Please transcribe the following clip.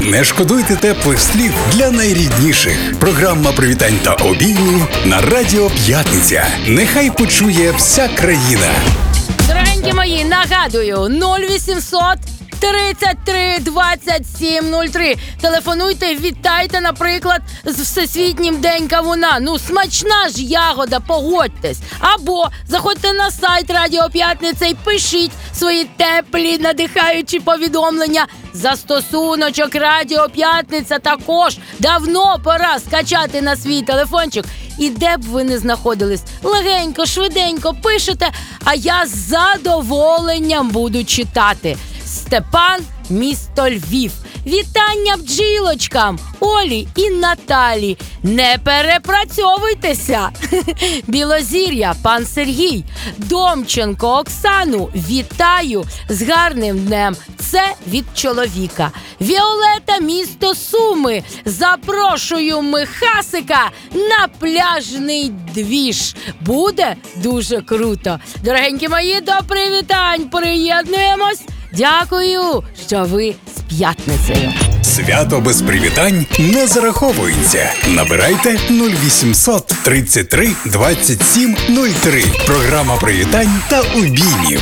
Не шкодуйте теплих слів для найрідніших. Програма привітань та обіймів на Радіо П'ятниця. Нехай почує вся країна. Дорогенькі мої, нагадую, 0800 33 27 03. Телефонуйте, вітайте, наприклад, з Всесвітнім День Кавуна. Ну, смачна ж ягода, погодьтесь. Або заходьте на сайт Радіо П'ятниця і пишіть свої теплі, надихаючі повідомлення. Застосуночок Радіо П'ятниця також давно пора скачати на свій телефончик. І де б ви не знаходились, легенько, швиденько пишете, а я з задоволенням буду читати. Степан, місто Львів. Вітання бджілочкам Олі і Наталі. Не перепрацьовуйтеся. Білозір'я, пан Сергій. Домченко Оксану. Вітаю з гарним днем. Це від чоловіка. Віолета, місто Суми. Запрошую Михасика на пляжний двіж. Буде дуже круто. Дорогенькі мої, до привітань приєднуємось. Дякую, що ви з п'ятницею. Свято без привітань не зараховується. Набирайте 0800 33 27 03. Програма привітань та обіймів.